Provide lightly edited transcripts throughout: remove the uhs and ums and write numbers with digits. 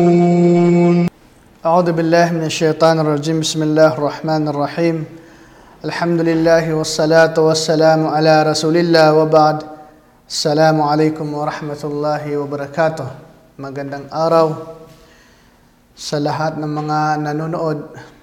أعوذ بالله من الشيطان الرجيم بسم الله الرحمن الرحيم الحمد لله والصلاة والسلام على رسول الله وبعد السلام عليكم ورحمة الله وبركاته. Magandang araw sa lahat ng mga nanonood.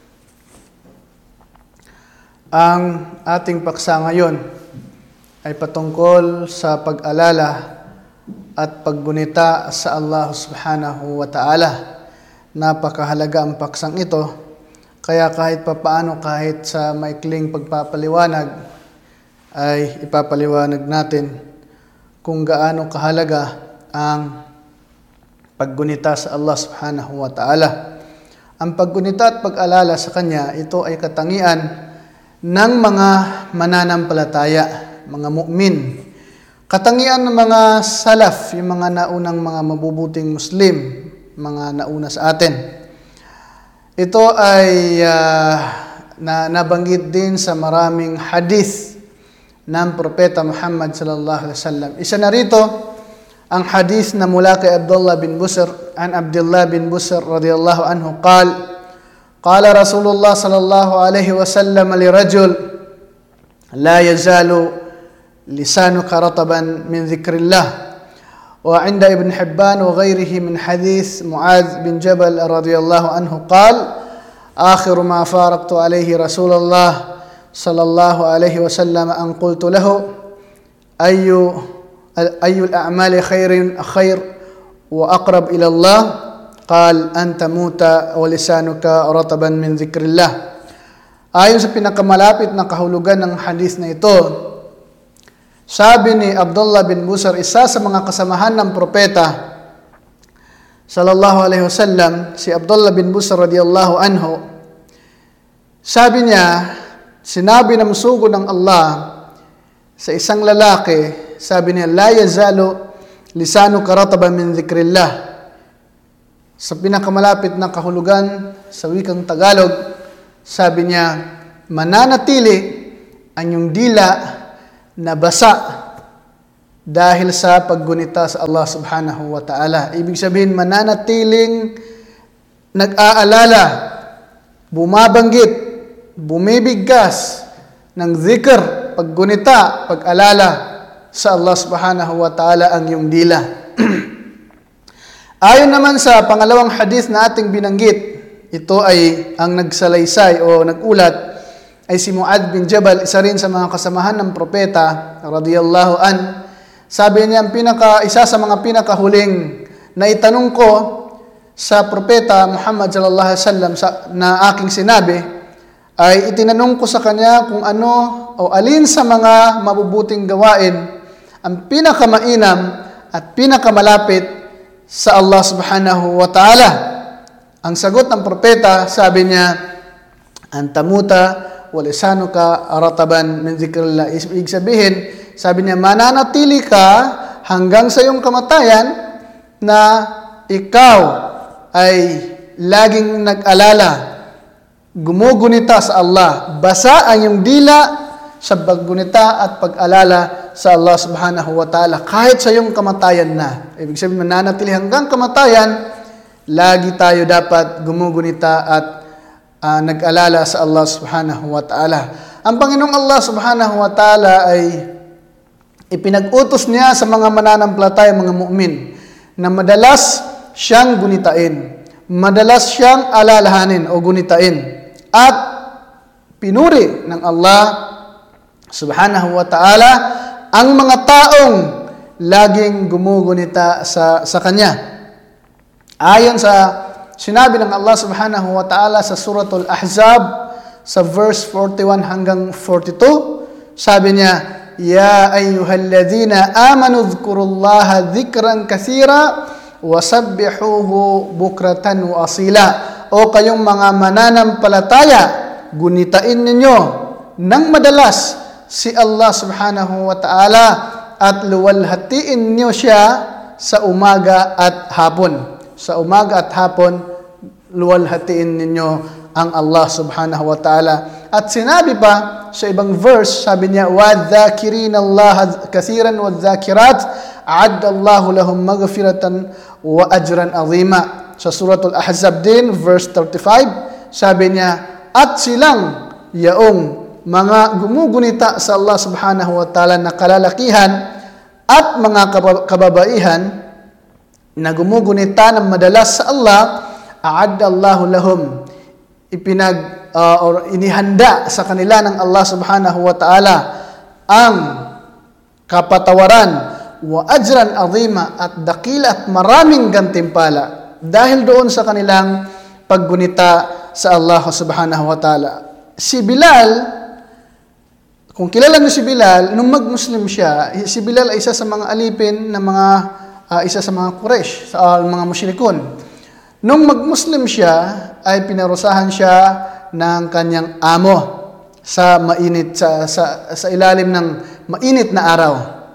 Ang ating paksa ngayon ay patungkol sa pag-alala at paggunita sa Allah subhanahu wa ta'ala. Napakahalaga ang paksang ito, kaya kahit papaano, kahit sa maikling pagpapaliwanag, ay ipapaliwanag natin kung gaano kahalaga ang paggunita sa Allah subhanahu wa ta'ala. Ang paggunita at pag-alala sa Kanya, ito ay katangian ng mga mananampalataya, mga mu'min. Katangian ng mga salaf, yung mga naunang mga mabubuting Muslim, mga nauna sa atin. Ito ay nabanggit din sa maraming hadith ng Propeta Muhammad sallallahu alaihi wasallam. Isa na rito ang hadith na mula kay Abdullah bin Busr, an Abdullah bin Busr radiyallahu anhu qala Rasulullah sallallahu alaihi wasallam lirajul la yazalu lisanuka rataban min dhikrillah. وعند ابن حبان وغيره من حديث معاذ بن جبل رضي الله عنه قال آخر ما فارقت عليه رسول الله صلى الله عليه وسلم أن قلت له أي الأعمال خير وأقرب إلى الله قال أن تموت ولسانك رطبا من ذكر الله. Ayon sa pinakamalapit na kahulugan ng hadith na ito, sabi ni Abdullah bin Busr, isa sa mga kasamahan ng propeta sallallahu alaihi wasallam, si Abdullah bin Busr radiyallahu anhu, sabi niya, sinabi ng sugo ng Allah sa isang lalaki, sabi niya, la yazalu lisanuka rataban min dhikrillah. Sa pinakamalapit na kahulugan sa wikang Tagalog, sabi niya, mananatili ang iyong dila na basa dahil sa paggunita sa Allah subhanahu wa ta'ala. Ibig sabihin, mananatiling nag-aalala, bumabanggit, bumibigkas ng zikr, paggunita, pag-alala sa Allah subhanahu wa ta'ala ang iyong dila. Ayon naman sa pangalawang hadith na ating binanggit, ito ay ang nagsalaysay o nagulat ay si Mu'adh bin Jabal, isa rin sa mga kasamahan ng propeta radiyallahu an. Sabi niya, isa sa mga pinakahuling na itanong ko sa propeta Muhammad sallallahu alaihi wasallam na aking sinabi, ay itinanong ko sa kanya kung ano o alin sa mga mabubuting gawain ang pinakamainam at pinakamalapit sa Allah subhanahu wa ta'ala. Ang sagot ng propeta, sabi niya, antamuta walisanuka rataban min dhikrillah. Ibig sabihin, sabi niya, mananatili ka hanggang sa iyong kamatayan na ikaw ay laging nag-alala, gumugunita sa Allah, basa ang iyong dila sa paggunita at pag-alala sa Allah subhanahu wa ta'ala kahit sa iyong kamatayan na. Ibig sabihin, mananatili hanggang kamatayan, lagi tayo dapat gumugunita at nag-alala sa Allah subhanahu wa ta'ala. Ang Panginoong Allah subhanahu wa ta'ala ay ipinag-utos niya sa mga mananampalataya, mga mu'min, na madalas siyang gunitain, madalas siyang alalahanin o gunitain, at pinuri ng Allah subhanahu wa ta'ala ang mga taong laging gumugunita sa Kanya. Ayon sa sinabi ng Allah subhanahu wa ta'ala sa Suratul Ahzab sa verse 41 hanggang 42, sabi niya, ya ayyuhalladhina amanu dhkurullaha dhikran kathira wasabbihuhu bukratan wa asila. O kayong mga mananampalataya, gunitain ninyo ng madalas si Allah subhanahu wa ta'ala at luwalhatiin niyo siya sa umaga at hapon. Sa umaga at hapon, luwalhatiin ninyo ang Allah subhanahu wa ta'ala. At sinabi pa sa ibang verse, sabi niya, وَالذَّاكِرِينَ اللَّهَ كَثِيرًا وَالذَّاكِرَاتِ أَعَدَّ اللَّهُ لَهُمْ مَغْفِرَةً وَأَجْرًا عَظِيمًا. sa Suratul Ahzab din, verse 35, sabi niya, at silang yaong mga gumugunita sa Allah subhanahu wa ta'ala na kalalakihan at mga kababaihan na gumugunita ng madalas sa Allah, a'addallahu lahum, inihanda sa kanila ng Allah subhanahu wa ta'ala ang kapatawaran wa ajran azima at dakila at maraming gantimpala dahil doon sa kanilang paggunita sa Allah subhanahu wa ta'ala. Si Bilal, kung kilala niyo si Bilal, nung mag-Muslim siya, si Bilal ay isa sa mga alipin na isa sa mga Quraysh, sa mga musyrikon. Nung mag-Muslim siya, ay pinarusahan siya ng kanyang amo sa ilalim ng mainit na araw.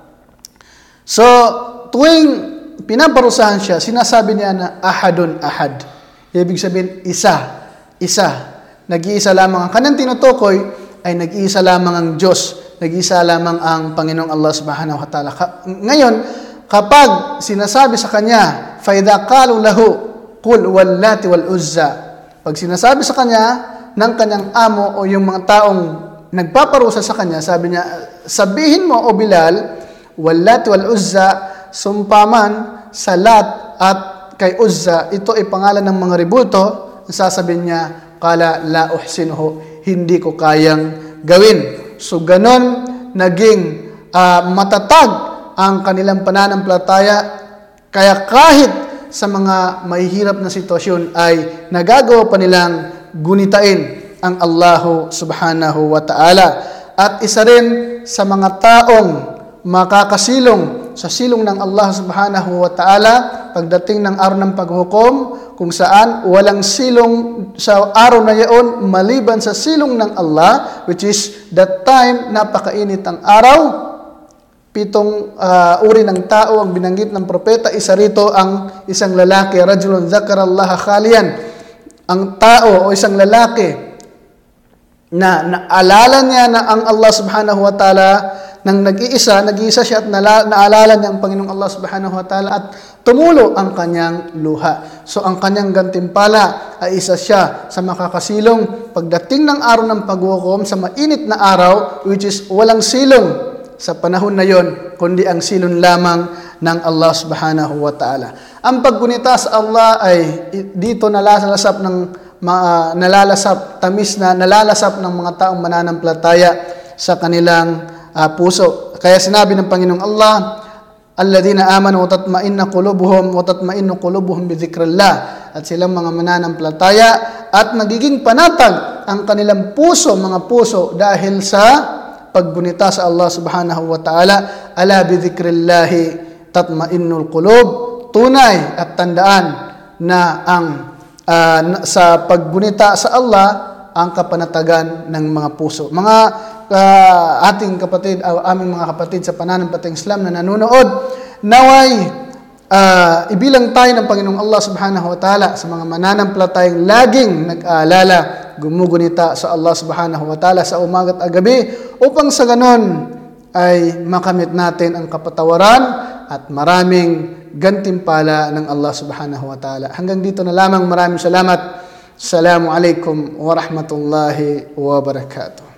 So, tuwing pinaparusahan siya, sinasabi niya na ahadun ahad. Ibig sabihin, isa. Nag-iisa lamang. Ang kanyang tinutukoy ay nag-iisa lamang ang Diyos. Nag-iisa lamang ang Panginoong Allah subhanahu wa ta'ala. Ngayon, kapag sinasabi sa kanya, فَإِذَا قَالُوا لَهُ قُلْ وَاللَّاتِ وَالْعُزَّى, pag sinasabi sa kanya ng kanyang amo o yung mga taong nagpaparusa sa kanya, sabi niya, sabihin mo o Bilal, وَاللَّاتِ وَالْعُزَّى, sumpaman sa Lat at kay Uzza, ito ay pangalan ng mga ributo, sasabihin niya, qala la uhsinuhu, hindi ko kayang gawin. So ganon naging matatag ang kanilang pananampalataya, kaya kahit sa mga mahihirap na sitwasyon ay nagagawa pa nilang gunitain ang Allah subhanahu wa ta'ala. At isa rin sa mga taong makakasilong sa silong ng Allah subhanahu wa ta'ala pagdating ng araw ng paghukom, kung saan walang silong sa araw na yaon maliban sa silong ng Allah, which is that time napakainit ang araw. 7 uri ng tao ang binanggit ng propeta, isa rito ang isang lalaki, rajulun zakarallaha khaliyan, ang tao o isang lalaki na naalala niya na ang Allah subhanahu wa ta'ala nang nag-iisa siya at naalala niya ang Panginoong Allah subhanahu wa ta'ala at tumulo ang kanyang luha. So ang kanyang gantimpala ay isa siya sa makakasilong pagdating ng araw ng paghukom sa mainit na araw, which is walang silong sa panahon na yon, kundi ang silong lamang ng Allah subhanahu wa ta'ala. Ang paggunita sa Allah ay dito nalalasap tamis na nalalasap ng mga taong mananampalataya sa kanilang puso. Kaya sinabi ng Panginoong Allah, alladhina amanu wa tatma'innu qulubuhum bi dzikrillah, at silang mga mananampalataya at nagiging panatag ang kanilang puso, mga puso, dahil sa paggunita sa Allah subhanahu wa ta'ala. Ala bi dzikrillah tatma'innul qulub, tunay at tandaan na sa paggunita sa Allah ang kapanatagan ng mga puso. Mga ating kapatid, aming mga kapatid sa pananampalatayang Islam na nanonood, naway ibilang tayo ng Panginoong Allah subhanahu wa ta'ala sa mga mananampalatayang laging nag-aalala, gumugunita sa Allah subhanahu wa ta'ala sa umaga at gabi, upang sa ganon ay makamit natin ang kapatawaran at maraming gantimpala ng Allah subhanahu wa ta'ala. Hanggang dito na lamang. Maraming salamat. Assalamu alaikum wa rahmatullahi wa barakatuh.